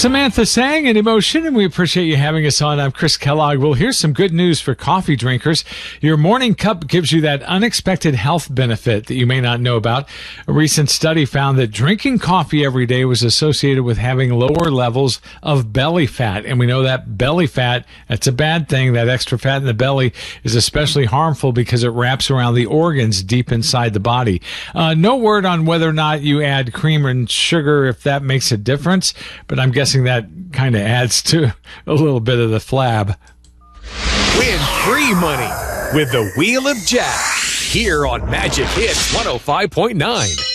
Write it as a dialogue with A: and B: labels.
A: Samantha Sang and Emotion, and we appreciate you having us on. I'm Chris Kellogg. Well, here's some good news for coffee drinkers. Your morning cup gives you that unexpected health benefit that you may not know about. A recent study found that drinking coffee every day was associated with having lower levels of belly fat. And we know that belly fat, that's a bad thing. That extra fat in the belly is especially harmful because it wraps around the organs deep inside the body. No word on whether or not you add cream and sugar, if that makes a difference, but I'm guessing that kind of adds to a little bit of the flab.
B: Win free money with the Wheel of Jack here on Magic Hits 105.9.